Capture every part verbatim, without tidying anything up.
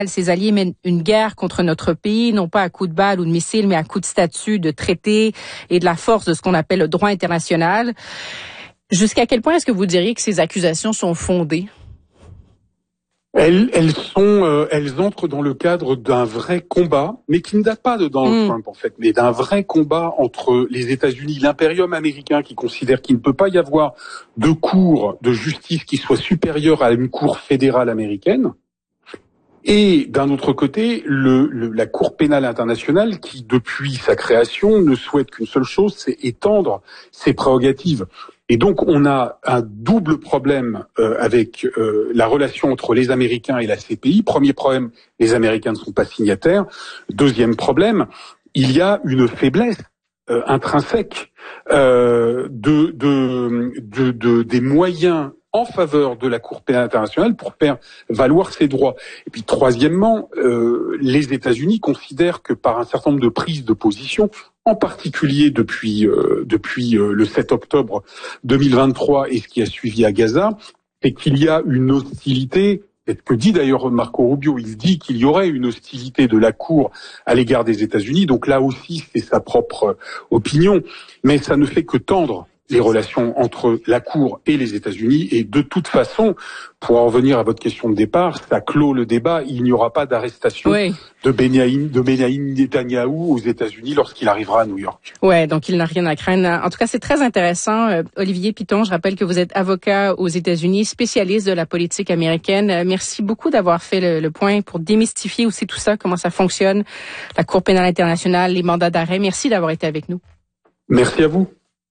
Ses alliés mènent une guerre contre notre pays, non pas à coups de balles ou de missiles, mais à coups de statut, de traités et de la force de ce qu'on appelle le droit international. Jusqu'à quel point est-ce que vous diriez que ces accusations sont fondées? Elles, elles sont, euh, elles entrent dans le cadre d'un vrai combat, mais qui ne date pas de Donald mmh. Trump en fait, mais d'un vrai combat entre les États-Unis, l'impérium américain qui considère qu'il ne peut pas y avoir de cour de justice qui soit supérieure à une cour fédérale américaine. Et d'un autre côté, le, le, la Cour pénale internationale qui, depuis sa création, ne souhaite qu'une seule chose, c'est étendre ses prérogatives. Et donc, on a un double problème euh, avec euh, la relation entre les Américains et la C P I. Premier problème, les Américains ne sont pas signataires. Deuxième problème, il y a une faiblesse euh, intrinsèque euh, de, de, de, de, des moyens en faveur de la Cour pénale internationale pour faire valoir ses droits. Et puis troisièmement, euh, les États-Unis considèrent que par un certain nombre de prises de position, en particulier depuis euh, depuis euh, le sept octobre deux mille vingt-trois et ce qui a suivi à Gaza, c'est qu'il y a une hostilité. C'est ce que dit d'ailleurs Marco Rubio. Il dit qu'il y aurait une hostilité de la Cour à l'égard des États-Unis. Donc là aussi, c'est sa propre opinion, mais ça ne fait que tendre les relations entre la Cour et les États-Unis. Et de toute façon, pour en revenir à votre question de départ, ça clôt le débat. Il n'y aura pas d'arrestation oui. de Benyamin, de Benyamin Netanyahou aux États-Unis lorsqu'il arrivera à New York. Ouais, donc il n'a rien à craindre. En tout cas, c'est très intéressant. Euh, Olivier Piton, je rappelle que vous êtes avocat aux États-Unis, spécialiste de la politique américaine. Euh, merci beaucoup d'avoir fait le, le point pour démystifier aussi tout ça, comment ça fonctionne, la Cour pénale internationale, les mandats d'arrêt. Merci d'avoir été avec nous. Merci à vous.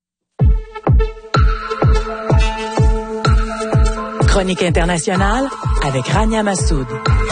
Chronique internationale avec Rania Massoud.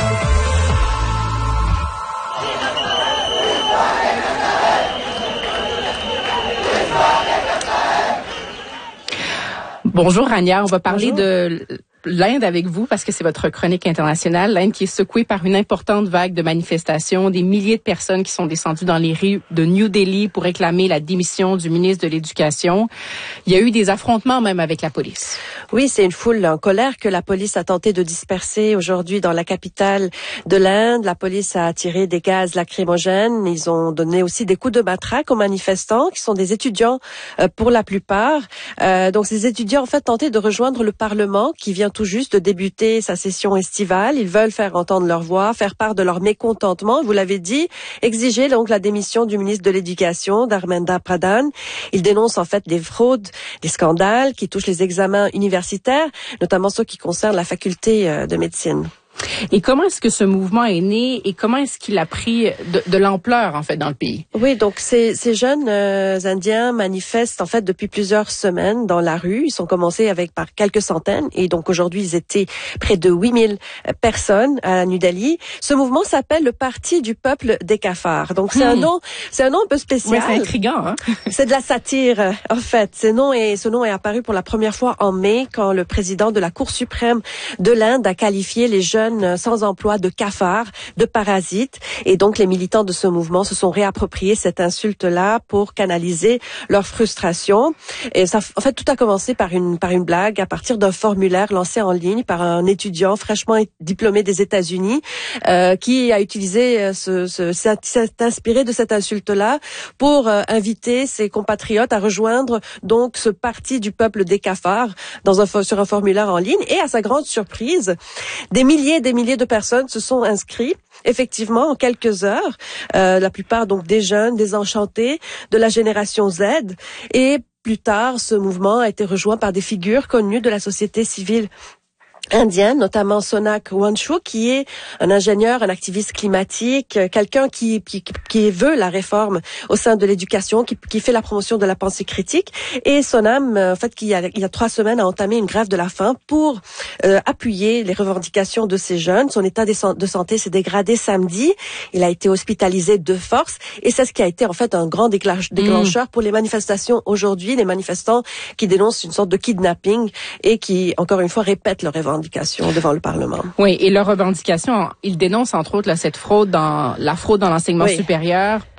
Bonjour Rania, on va parler Bonjour. de l'Inde avec vous parce que c'est votre chronique internationale. L'Inde qui est secouée par une importante vague de manifestations, des milliers de personnes qui sont descendues dans les rues de New Delhi pour réclamer la démission du ministre de l'Éducation. Il y a eu des affrontements même avec la police. Oui, c'est une foule en colère que la police a tenté de disperser aujourd'hui dans la capitale de l'Inde. La police a tiré des gaz lacrymogènes. Ils ont donné aussi des coups de matraque aux manifestants qui sont des étudiants euh, pour la plupart. Euh, donc ces étudiants en fait tentaient de rejoindre le Parlement qui vient tout juste de débuter sa session estivale. Ils veulent faire entendre leur voix, faire part de leur mécontentement, vous l'avez dit, exiger donc la démission du ministre de l'Éducation, Dharmendra Pradhan. Ils dénoncent en fait des fraudes, des scandales qui touchent les examens universitaires, notamment ceux qui concernent la faculté de médecine. Et comment est-ce que ce mouvement est né et comment est-ce qu'il a pris de, de l'ampleur en fait dans le pays? Oui, donc ces, ces jeunes euh, Indiens manifestent en fait depuis plusieurs semaines dans la rue. Ils sont commencés avec par quelques centaines et donc aujourd'hui ils étaient près de huit mille personnes à New Delhi. Ce mouvement s'appelle le Parti du peuple des cafards. Donc c'est hmm. un nom, c'est un nom un peu spécial. Ouais, c'est intriguant. Hein? C'est de la satire en fait. Ce nom est, ce nom est apparu pour la première fois en mai quand le président de la Cour suprême de l'Inde a qualifié les jeunes sans emploi de cafards, de parasites. Et donc, les militants de ce mouvement se sont réappropriés cette insulte-là pour canaliser leur frustration. Et ça, en fait, tout a commencé par une, par une blague à partir d'un formulaire lancé en ligne par un étudiant fraîchement diplômé des États-Unis, euh, qui a utilisé ce, ce, s'est inspiré de cette insulte-là pour euh, inviter ses compatriotes à rejoindre donc ce parti du peuple des cafards dans un, sur un formulaire en ligne. Et à sa grande surprise, des milliers des milliers de personnes se sont inscrits, effectivement, en quelques heures. Euh, la plupart, donc, des jeunes, des enchantés, de la génération Z. Et plus tard, ce mouvement a été rejoint par des figures connues de la société civile indienne, notamment Sonak Wanshu, qui est un ingénieur, un activiste climatique, quelqu'un qui, qui, qui veut la réforme au sein de l'éducation, qui, qui fait la promotion de la pensée critique. Et Sonam, en fait, qui il y a, il y a trois semaines a entamé une grève de la faim pour euh, appuyer les revendications de ces jeunes. Son état de santé s'est dégradé samedi. Il a été hospitalisé de force. Et c'est ce qui a été en fait un grand déclencheur mmh. pour les manifestations aujourd'hui. Les manifestants qui dénoncent une sorte de kidnapping et qui, encore une fois, répètent leurs revendications devant le Parlement. Oui, et leurs revendications, ils dénoncent entre autres là, cette fraude dans la fraude dans l'enseignement oui. supérieur.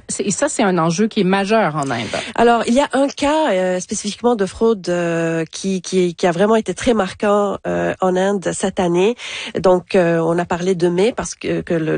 Et ça, c'est un enjeu qui est majeur en Inde. Alors, il y a un cas euh, spécifiquement de fraude euh, qui, qui qui a vraiment été très marquant euh, en Inde cette année. Donc, euh, on a parlé de mai parce que, que le